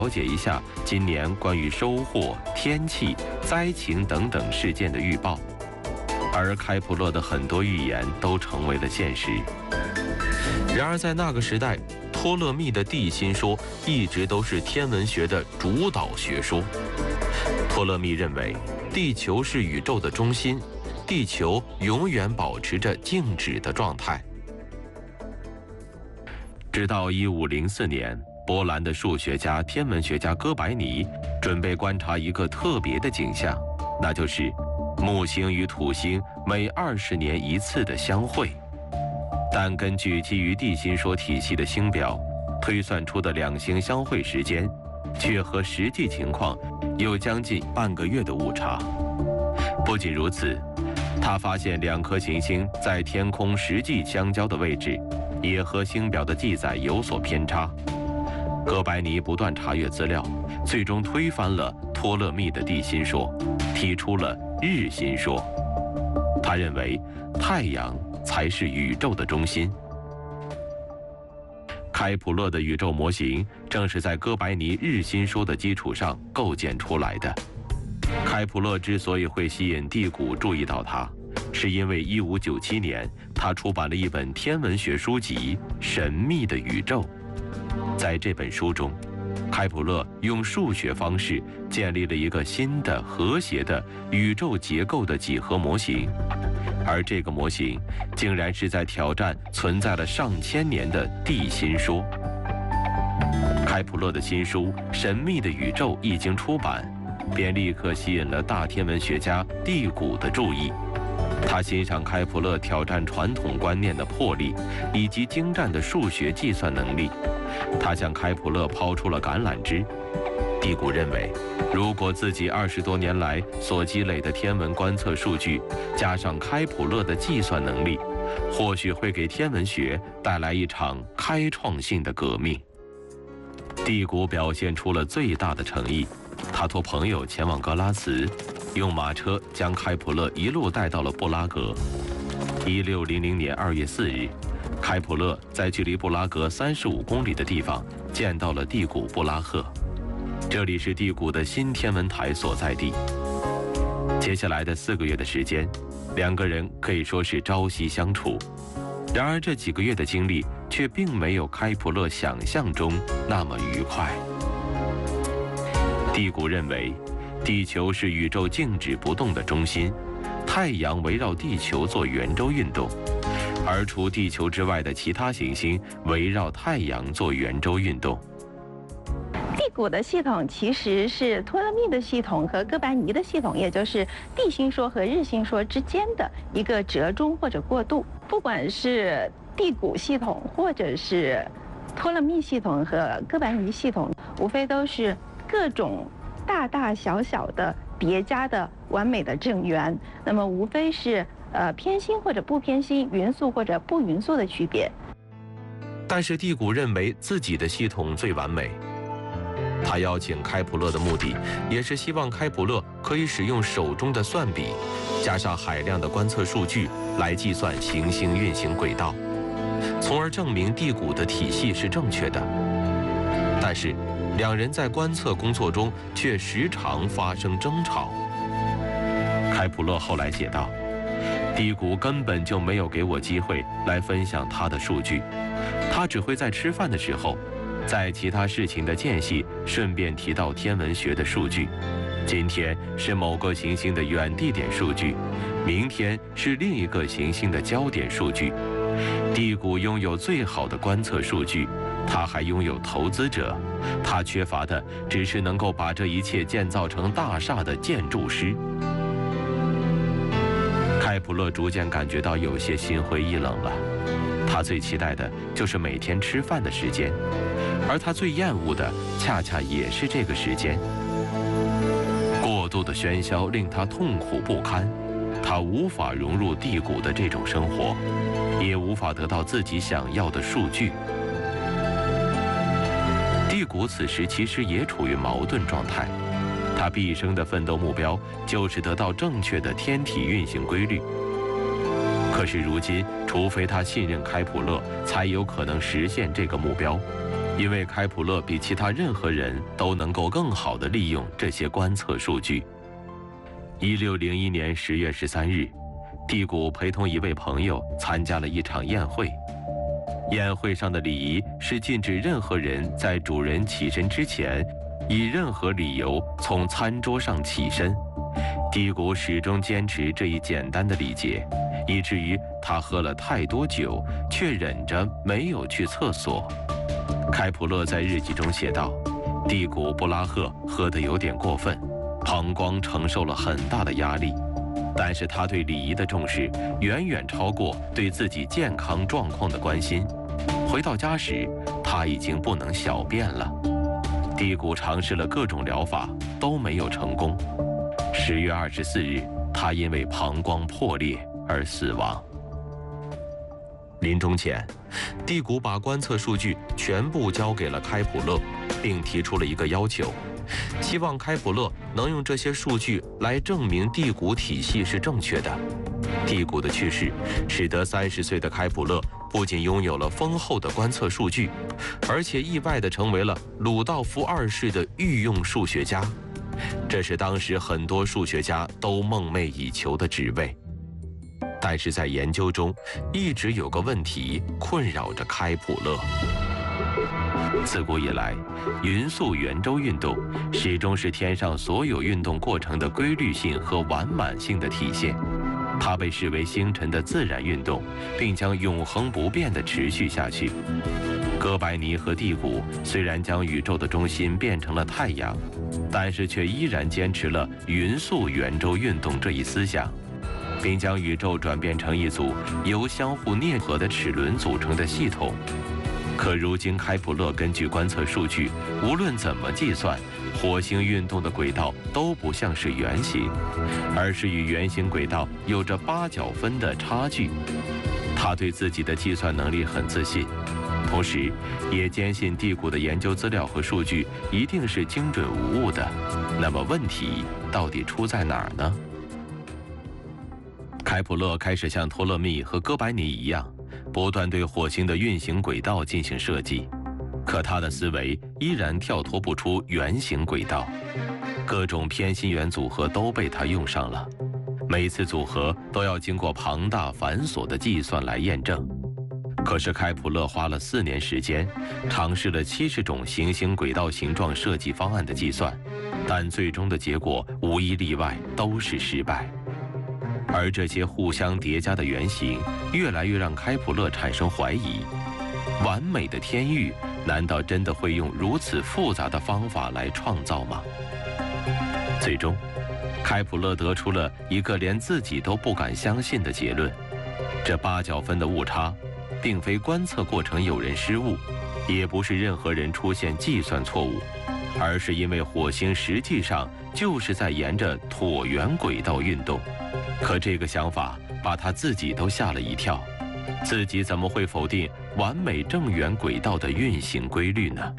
了解一下今年关于收获、天气、灾情等等事件的预报，而开普勒的很多预言都成为了现实。然而在那个时代，托勒密的地心说一直都是天文学的主导学说。托勒密认为，地球是宇宙的中心，地球永远保持着静止的状态。直到1504年，波兰的数学家、天文学家哥白尼准备观察一个特别的景象，那就是木星与土星每20年一次的相会。但根据基于地心说体系的星表推算出的两星相会时间，却和实际情况有将近半个月的误差。不仅如此，他发现两颗行星在天空实际相交的位置也和星表的记载有所偏差。哥白尼不断查阅资料，最终推翻了托勒密的地心说，提出了日心说。他认为太阳才是宇宙的中心。开普勒的宇宙模型正是在哥白尼日心说的基础上构建出来的。开普勒之所以会吸引第谷注意到他，是因为1597年他出版了一本天文学书籍《神秘的宇宙》。在这本书中，开普勒用数学方式建立了一个新的和谐的宇宙结构的几何模型，而这个模型竟然是在挑战存在了上千年的地心说。开普勒的新书《神秘的宇宙》一经出版，便立刻吸引了大天文学家第谷的注意。他欣赏开普勒挑战传统观念的魄力，以及精湛的数学计算能力。他向开普勒抛出了橄榄枝。第谷认为，如果自己20多年来所积累的天文观测数据，加上开普勒的计算能力，或许会给天文学带来一场开创性的革命。第谷表现出了最大的诚意，他托朋友前往格拉茨，用马车将开普勒一路带到了布拉格。1600年2月4日，开普勒在距离布拉格35公里的地方见到了第谷布拉赫，这里是第谷的新天文台所在地。接下来的4个月的时间，两个人可以说是朝夕相处。然而这几个月的经历却并没有开普勒想象中那么愉快。第谷认为，地球是宇宙静止不动的中心，太阳围绕地球做圆周运动，而除地球之外的其他行星围绕太阳做圆周运动。 第谷的系统其实是托勒密的系统和哥白尼的系统，也就是地心说和日心说之间的一个折中或者过渡。不管是第谷系统，或者是托勒密系统和哥白尼系统，无非都是各种大大小小的叠加的完美的正圆，那么无非是偏心或者不偏心，匀速或者不匀速的区别。 但是第谷认为自己的系统最完美。他邀请开普勒的目的，也是希望开普勒可以使用手中的算笔，加上海量的观测数据来计算行星运行轨道，从而证明第谷的体系是正确的。但是两人在观测工作中却时常发生争吵。开普勒后来写道，第谷根本就没有给我机会来分享他的数据，他只会在吃饭的时候，在其他事情的间隙顺便提到天文学的数据。今天是某个行星的远地点数据，明天是另一个行星的焦点数据。第谷拥有最好的观测数据，他还拥有投资者，他缺乏的只是能够把这一切建造成大厦的建筑师。开普勒逐渐感觉到有些心灰意冷了。他最期待的就是每天吃饭的时间，而他最厌恶的恰恰也是这个时间。过度的喧嚣令他痛苦不堪，他无法融入第谷的这种生活，也无法得到自己想要的数据。第谷此时其实也处于矛盾状态，他毕生的奋斗目标就是得到正确的天体运行规律。可是如今，除非他信任开普勒，才有可能实现这个目标。 因为开普勒比其他任何人都能够更好地利用这些观测数据。1601年10月13日，蒂谷陪同一位朋友参加了一场宴会。宴会上的礼仪是禁止任何人在主人起身之前，以任何理由从餐桌上起身。蒂谷始终坚持这一简单的礼节，以至于他喝了太多酒，却忍着没有去厕所。开普勒在日记中写道：“蒂谷布拉赫喝得有点过分，膀胱承受了很大的压力，但是他对礼仪的重视远远超过对自己健康状况的关心。回到家时，他已经不能小便了。蒂谷尝试了各种疗法，都没有成功。10月24日，他因为膀胱破裂而死亡。”临终前，蒂谷把观测数据全部交给了开普勒，并提出了一个要求，希望开普勒能用这些数据来证明地谷体系是正确的。地谷的去世使得30岁的开普勒不仅拥有了丰厚的观测数据，而且意外地成为了鲁道夫2世的御用数学家。这是当时很多数学家都梦寐以求的职位。但是在研究中，一直有个问题困扰着开普勒。自古以来，匀速圆周运动始终是天上所有运动过程的规律性和完满性的体现。它被视为星辰的自然运动，并将永恒不变地持续下去。哥白尼和蒂谷虽然将宇宙的中心变成了太阳，但是却依然坚持了匀速圆周运动这一思想，并将宇宙转变成一组由相互啮合的齿轮组成的系统。可如今开普勒根据观测数据，无论怎么计算，火星运动的轨道都不像是圆形，而是与圆形轨道有着8角分的差距。他对自己的计算能力很自信，同时也坚信地谷的研究资料和数据一定是精准无误的。那么问题到底出在哪儿呢？开普勒开始像托勒密和哥白尼一样，不断对火星的运行轨道进行设计，可他的思维依然跳脱不出圆形轨道，各种偏心圆组合都被他用上了，每次组合都要经过庞大繁琐的计算来验证。可是开普勒花了4年时间，尝试了70种行星轨道形状设计方案的计算，但最终的结果无一例外都是失败。而这些互相叠加的圆形，越来越让开普勒产生怀疑：完美的天域，难道真的会用如此复杂的方法来创造吗？最终，开普勒得出了一个连自己都不敢相信的结论：这8角分的误差，并非观测过程有人失误，也不是任何人出现计算错误，而是因为火星实际上就是在沿着椭圆轨道运动。可这个想法把他自己都吓了一跳，自己怎么会否定完美正圆轨道的运行规律呢？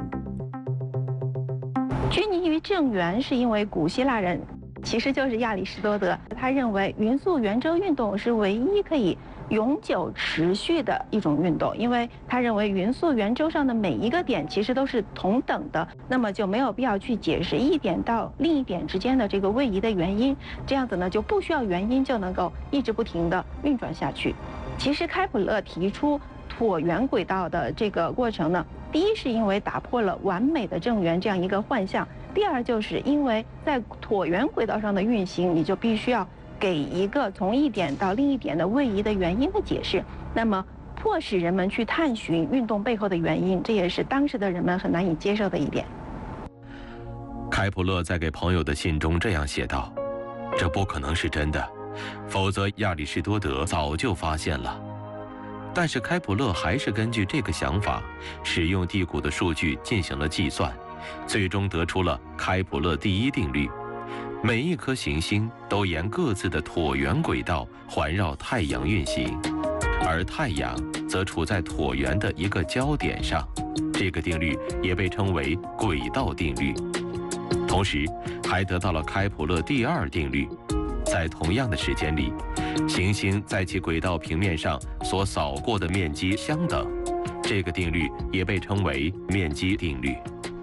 拘泥于正圆是因为古希腊人，其实就是亚里士多德，他认为匀速圆周运动是唯一可以永久持续的一种运动，因为他认为匀速圆周上的每一个点其实都是同等的，那么就没有必要去解释一点到另一点之间的这个位移的原因，这样子呢就不需要原因就能够一直不停地运转下去。其实开普勒提出椭圆轨道的这个过程呢，第一是因为打破了完美的正圆这样一个幻象，第二就是因为在椭圆轨道上的运行，你就必须要给一个从一点到另一点的位移的原因的解释，那么迫使人们去探寻运动背后的原因，这也是当时的人们很难以接受的一点。 开普勒在给朋友的信中这样写道：“这不可能是真的，否则亚里士多德早就发现了。”但是开普勒还是根据这个想法，使用地谷的数据进行了计算，最终得出了开普勒第一定律：每一颗行星都沿各自的椭圆轨道环绕太阳运行，而太阳则处在椭圆的一个焦点上。这个定律也被称为轨道定律。同时，还得到了开普勒第2定律：在同样的时间里，行星在其轨道平面上所扫过的面积相等，这这个定律也被称为面积定律。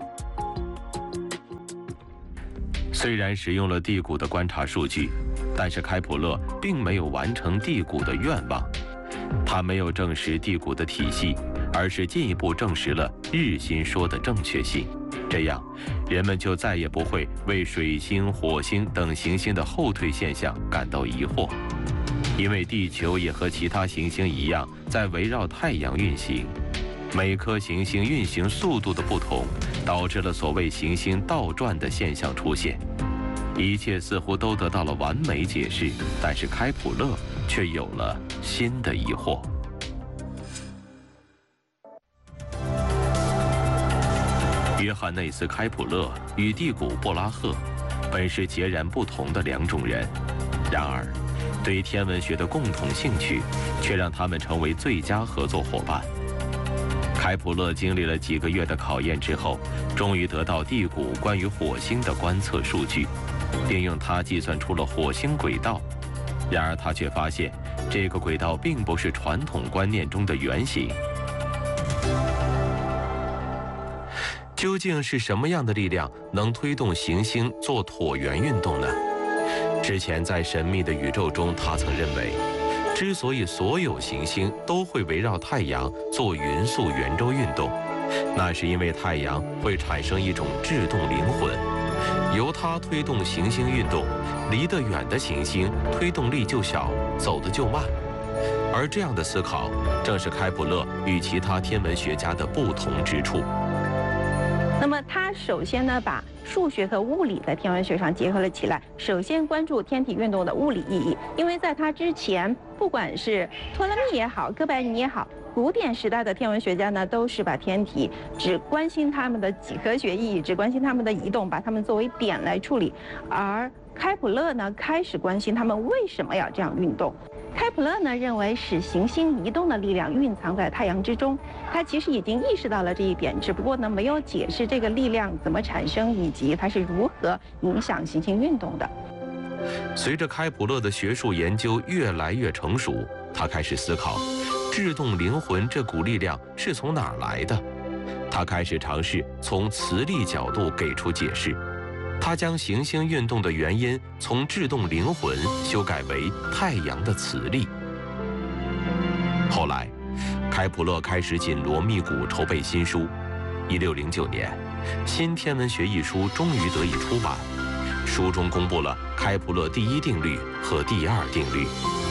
虽然使用了地谷的观察数据，但是开普勒并没有完成地谷的愿望。他没有证实地谷的体系，而是进一步证实了日心说的正确性。这样，人们就再也不会为水星、火星等行星的后退现象感到疑惑，因为地球也和其他行星一样，在围绕太阳运行。每颗行星运行速度的不同，导致了所谓行星倒转的现象出现。一切似乎都得到了完美解释，但是开普勒却有了新的疑惑。约翰内斯·开普勒与蒂古·布拉赫本是截然不同的两种人，然而，对天文学的共同兴趣却让他们成为最佳合作伙伴。开普勒经历了几个月的考验之后，终于得到蒂古关于火星的观测数据，并用它计算出了火星轨道。然而，他却发现这个轨道并不是传统观念中的圆形。究竟是什么样的力量能推动行星做椭圆运动呢？之前在神秘的宇宙中，他曾认为，之所以所有行星都会围绕太阳做匀速圆周运动，那是因为太阳会产生一种制动灵魂，由它推动行星运动，离得远的行星推动力就小，走得就慢。而这样的思考，正是开普勒与其他天文学家的不同之处。 那么他首先呢，把数学和物理在天文学上结合了起来。首先关注天体运动的物理意义，因为在他之前，不管是托勒密也好，哥白尼也好，古典时代的天文学家呢，都是把天体只关心它们的几何学意义，只关心它们的移动，把它们作为点来处理。而开普勒呢，开始关心它们为什么要这样运动。开普勒呢认为使行星移动的力量蕴藏在太阳之中，他其实已经意识到了这一点，只不过呢没有解释这个力量怎么产生，以及它是如何影响行星运动的。 随着开普勒的学术研究越来越成熟，他开始思考制动灵魂这股力量是从哪儿来的。他开始尝试从磁力角度给出解释。他将行星运动的原因从制动灵魂修改为太阳的磁力。后来，开普勒开始紧锣密鼓筹备新书。1609年，《新天文学》一书终于得以出版。书中公布了开普勒第一定律和第二定律。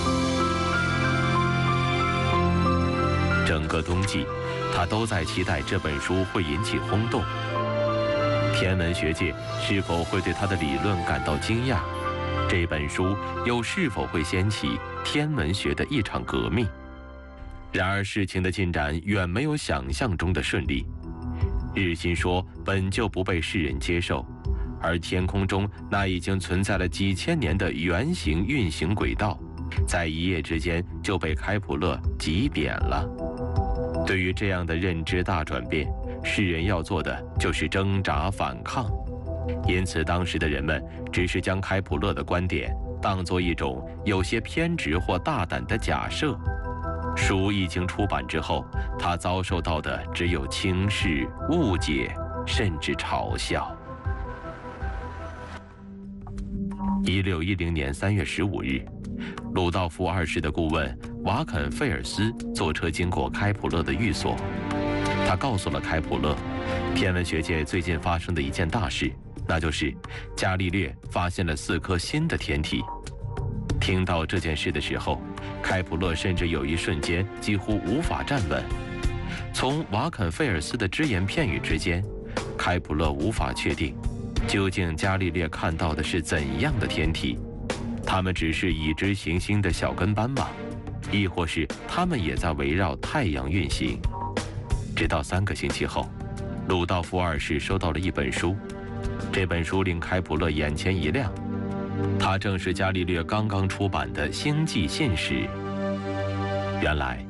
整个冬季，他都在期待这本书会引起轰动。天文学界是否会对他的理论感到惊讶？这本书又是否会掀起天文学的一场革命？然而，事情的进展远没有想象中的顺利。日心说本就不被世人接受，而天空中那已经存在了几千年的圆形运行轨道，在一夜之间就被开普勒挤扁了。对于这样的认知大转变，世人要做的就是挣扎反抗。因此，当时的人们只是将开普勒的观点当作一种有些偏执或大胆的假设。书一经出版之后，他遭受到的只有轻视、误解，甚至嘲笑。1610年3月15日，鲁道夫2世的顾问瓦肯费尔斯坐车经过开普勒的寓所，他告诉了开普勒，天文学界最近发生的一件大事，那就是伽利略发现了4颗新的天体。听到这件事的时候，开普勒甚至有一瞬间几乎无法站稳。从瓦肯费尔斯的只言片语之间，开普勒无法确定究竟伽利略看到的是怎样的天体。它们只是已知行星的小跟班吗？亦或是它们也在围绕太阳运行？直到3个星期后，鲁道夫2世收到了一本书，这本书令开普勒眼前一亮，它正是伽利略刚刚出版的《星际信使》。原来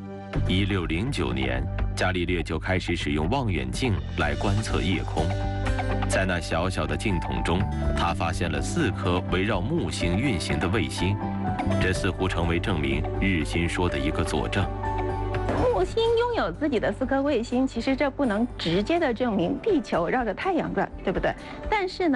，1609年，伽利略就开始使用望远镜来观测夜空。在那小小的镜筒中，他发现了4颗围绕木星运行的卫星，这似乎成为证明日心说的一个佐证。 木星拥有自己的4颗卫星，其实这不能直接的证明地球绕着太阳转，对不对？但是呢。